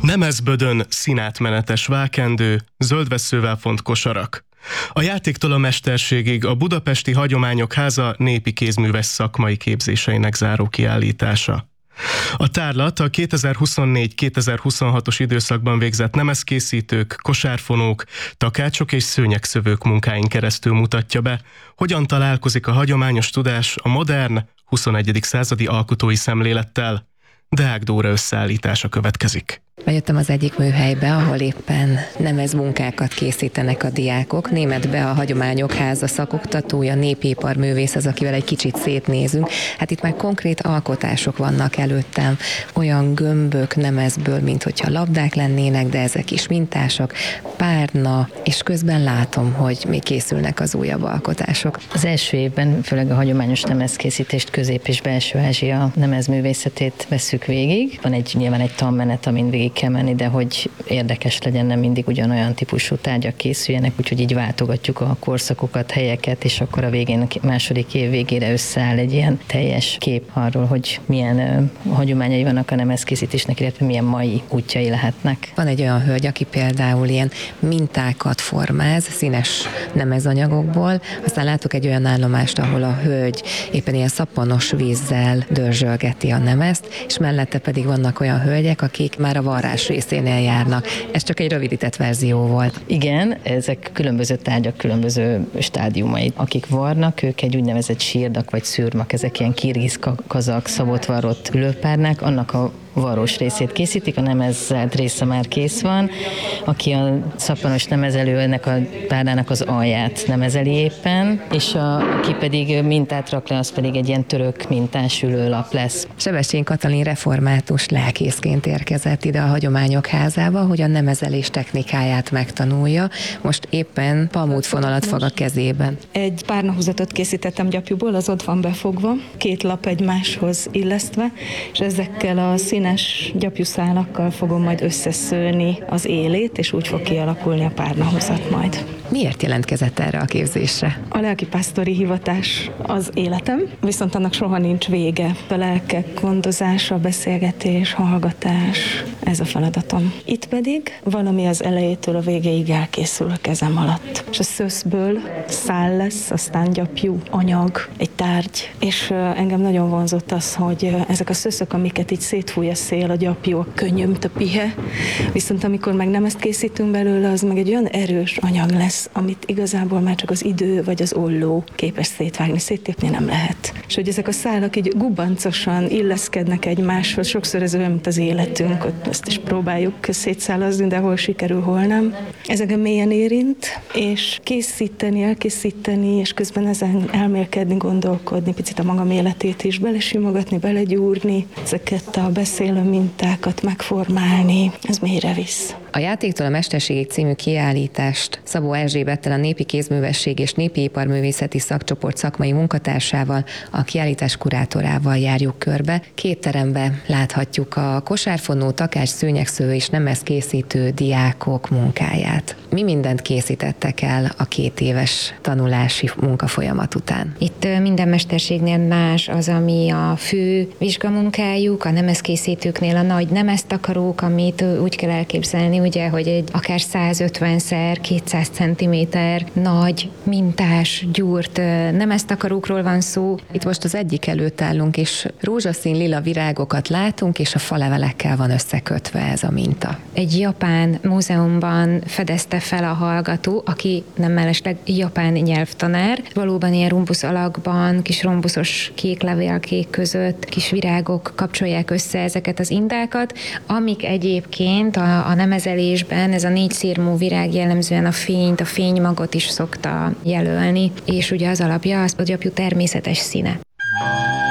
Nemezbödön színátmenetes vágkendő, zöldvesszővel font kosarak. A játéktól a mesterségig a Budapesti Hagyományok Háza népi kézműves szakmai képzéseinek záró kiállítása. A tárlat a 2024-2026-os időszakban végzett nemezkészítők, kosárfonók, takácsok és szőnyegszövők munkáin keresztül mutatja be, hogyan találkozik a hagyományos tudás a modern, 21. századi alkotói szemlélettel. Deák Dóra összeállítása következik. Bejöttem az egyik műhelybe, ahol éppen nemezmunkákat készítenek a diákok. Német Bea a Hagyományok Háza szakoktatója, népiparművész, az, akivel egy kicsit szétnézünk. Hát itt már konkrét alkotások vannak előttem, olyan gömbök nemezből, mint hogyha labdák lennének, de ezek is mintások, párna, és közben látom, hogy még készülnek az újabb alkotások. Az első évben főleg a hagyományos nemezkészítést, Közép- és Belső-Ázsia nemezművészetét vesszük végig. Van nyilván egy tanmenet, amin végig kell menni, de hogy érdekes legyen, nem mindig ugyanolyan típusú tárgyak készüljenek, úgyhogy így váltogatjuk a korszakokat, helyeket, és akkor a végén, második év végére összeáll egy ilyen teljes kép arról, hogy milyen hagyományai vannak a nemezkészítésnek, illetve milyen mai útjai lehetnek. Van egy olyan hölgy, aki például ilyen mintákat formáz, színes nemezanyagokból, aztán látok egy olyan állomást, ahol a hölgy éppen ilyen szappanos vízzel dörzsölgeti a nemezt, és mellette pedig vannak olyan hölgyek, akik már a varrás részénél járnak. Ez csak egy rövidített verzió volt. Igen, ezek különböző tárgyak, különböző stádiumai. Akik varnak, ők egy úgynevezett sírdak vagy szürmak, ezek ilyen kirgiz, kazak, szabott varrott ülőpárnák, annak a varrós részét készítik, a nemezelt része már kész van. Aki a szappanos nemezelő, ennek a párnának az alját nemezeli éppen, és aki pedig mintát rak le, az pedig egy ilyen török mintás ülőlap lesz. Sebestyén Katalin református lelkészként érkezett ide a Hagyományok Házába, hogy a nemezelés technikáját megtanulja. Most éppen pamutfonalat fog a kezében. Egy párnahúzatot készítettem gyapjúból, az ott van befogva, 2 lap egymáshoz illesztve, és ezekkel a színes gyapjúszálakkal fogom majd összeszőni az élét, és úgy fog kialakulni a párnahúzat majd. Miért jelentkezett erre a képzésre? A lelkipásztori hivatás az életem, viszont annak soha nincs vége. A lelkek gondozása, beszélgetés, hallgatás, ez a feladatom. Itt pedig valami az elejétől a végéig elkészül a kezem alatt. És a szöszből szál lesz, aztán gyapjú, anyag, egy tárgy, és engem nagyon vonzott az, hogy ezek a szöszök, amiket így szétfúj a szél, a gyapjú, a könnyű, mint a pihe, viszont amikor meg nem ezt készítünk belőle, az meg egy olyan erős anyag lesz, amit igazából már csak az idő vagy az olló képes szétvágni, széttépni nem lehet. És hogy ezek a szálak így gubancosan illeszkednek egymáshoz, sokszor ez olyan, mint az életünk, ott ezt is próbáljuk szétszálazni, de hol sikerül, hol nem. Ez engem mélyen érint, és elkészíteni, és közben ezen elmélkedni, gondolkodni, picit a magam életét is belesimogatni, belegyúrni, ezeket a beszélő mintákat megformálni, ez mélyre visz. A Játéktól a mesterségig című kiállítást Szabó Erzsébettel, a Népi Kézművesség és Népiiparművészeti Szakcsoport szakmai munkatársával, a kiállítás kurátorával járjuk körbe. 2 teremben láthatjuk a kosárfonó, takács, szőnyegszövő és nemezkészítő diákok munkáját. Mi mindent készítettek el a 2 éves tanulási munkafolyamat után? Itt minden mesterségnél más az, ami a fő vizsgamunkájuk, a nemezkészítőknél a nagy nemeztakarók, amit úgy kell elképzelni, ugye, hogy egy akár 150x200 cm nagy, mintás, gyúrt nemeztakarókról van szó. Itt most az egyik előtt állunk, és rózsaszín lila virágokat látunk, és a falevelekkel van összekötve ez a minta. Egy japán múzeumban fedezte fel a hallgató, aki nem mellesleg japán nyelvtanár. Valóban ilyen rumbusz alakban, kis rumbuszos kék levélkék között kis virágok kapcsolják össze ezeket az indákat, amik egyébként a nemezelésben ez a 4 szirmú virág jellemzően a fényt, a fénymagot is szokta jelölni, és ugye az alapja az a gyapjú természetes színe.